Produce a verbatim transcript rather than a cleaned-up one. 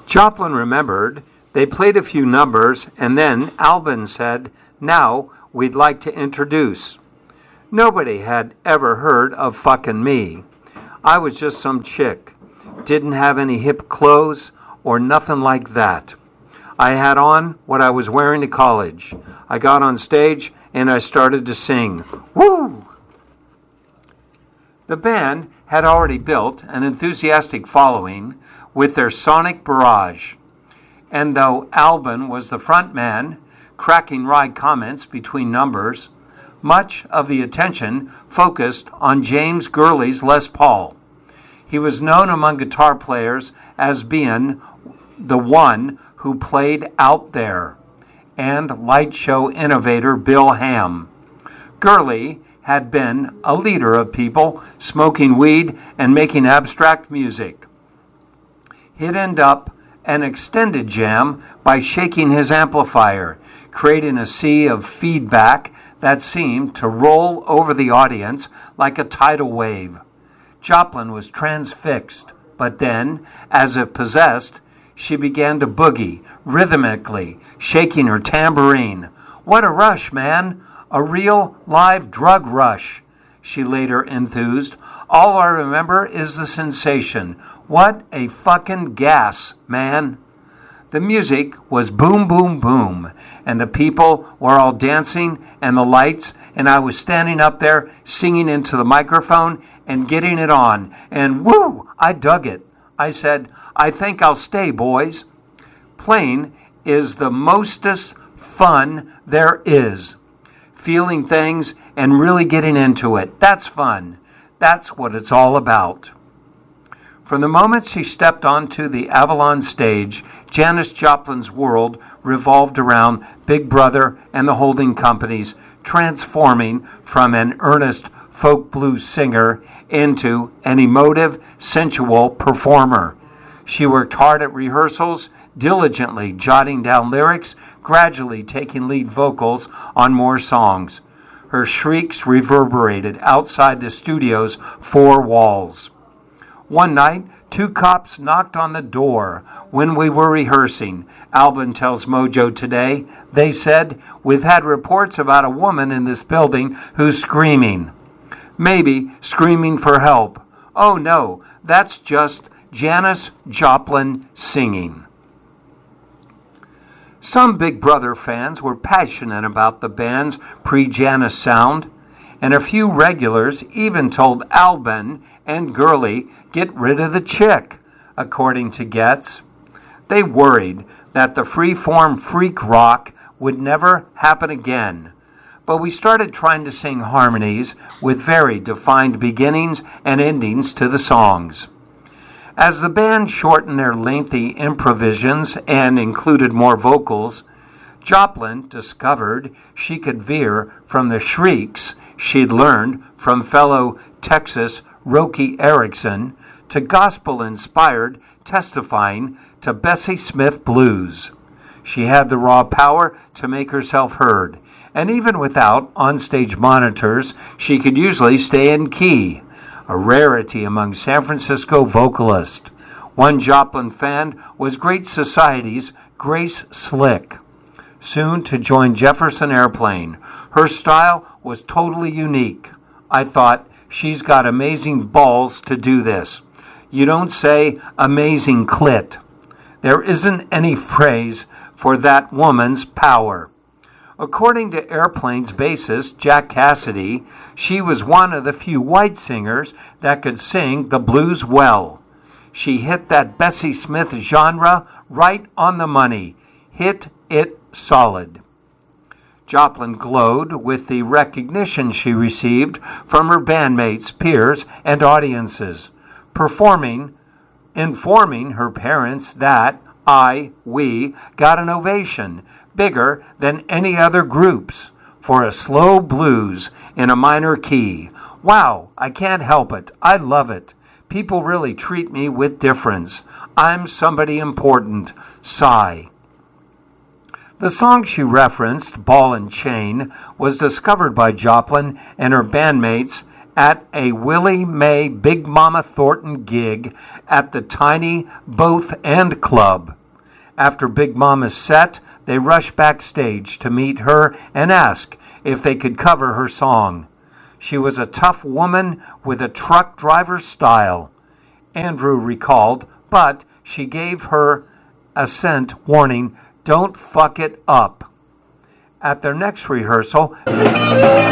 Joplin remembered they played a few numbers, and then Albin said, "Now we'd like to introduce." Nobody had ever heard of fucking me. I was just some chick. Didn't have any hip clothes or nothing like that. I had on what I was wearing to college. I got on stage and I started to sing. Woo! The band had already built an enthusiastic following with their sonic barrage. And though Albin was the front man, cracking wry comments between numbers, much of the attention focused on James Gurley's Les Paul. He was known among guitar players as being the one who played out there, and light show innovator Bill Ham. Gurley had been a leader of people smoking weed and making abstract music. He'd end up an extended jam by shaking his amplifier, creating a sea of feedback that seemed to roll over the audience like a tidal wave. Joplin was transfixed, but then, as if possessed, she began to boogie, rhythmically, shaking her tambourine. "What a rush, man! A real, live drug rush," she later enthused. "All I remember is the sensation. What a fucking gas, man!" The music was boom, boom, boom, and the people were all dancing and the lights, and I was standing up there singing into the microphone and getting it on, and woo, I dug it. I said, "I think I'll stay, boys." Playing is the mostest fun there is. Feeling things and really getting into it. That's fun. That's what it's all about. From the moment she stepped onto the Avalon stage, Janis Joplin's world revolved around Big Brother and the holding companies, transforming from an earnest folk blues singer into an emotive, sensual performer. She worked hard at rehearsals, diligently jotting down lyrics, gradually taking lead vocals on more songs. Her shrieks reverberated outside the studio's four walls. One night, two cops knocked on the door when we were rehearsing. Albin tells Mojo today. They said, "We've had reports about a woman in this building who's screaming. Maybe screaming for help. Oh no, that's just Janis Joplin singing." Some Big Brother fans were passionate about the band's pre-Janis sound, and a few regulars even told Albin and Gurley get rid of the chick, according to Getz. They worried that the free-form freak rock would never happen again. But we started trying to sing harmonies with very defined beginnings and endings to the songs. As the band shortened their lengthy improvisations and included more vocals, Joplin discovered she could veer from the shrieks she'd learned from fellow Texas Roky Erickson to gospel-inspired testifying to Bessie Smith blues. She had the raw power to make herself heard, and even without onstage monitors, she could usually stay in key, a rarity among San Francisco vocalists. One Joplin fan was Great Society's Grace Slick, soon to join Jefferson Airplane. Her style was totally unique. I thought, she's got amazing balls to do this. You don't say amazing clit. There isn't any phrase for that woman's power. According to Airplane's bassist, Jack Cassidy, she was one of the few white singers that could sing the blues well. She hit that Bessie Smith genre right on the money. Hit it solid. Joplin glowed with the recognition she received from her bandmates, peers, and audiences, performing, informing her parents that I, we, got an ovation, bigger than any other groups, for a slow blues in a minor key. Wow, I can't help it. I love it. People really treat me with difference. I'm somebody important. Sigh. The song she referenced, Ball and Chain, was discovered by Joplin and her bandmates at a Willie Mae Big Mama Thornton gig at the tiny Both End Club. After Big Mama's set, they rushed backstage to meet her and ask if they could cover her song. She was a tough woman with a truck driver's style, Andrew recalled, but she gave her assent, warning, "Don't fuck it up." At their next rehearsal,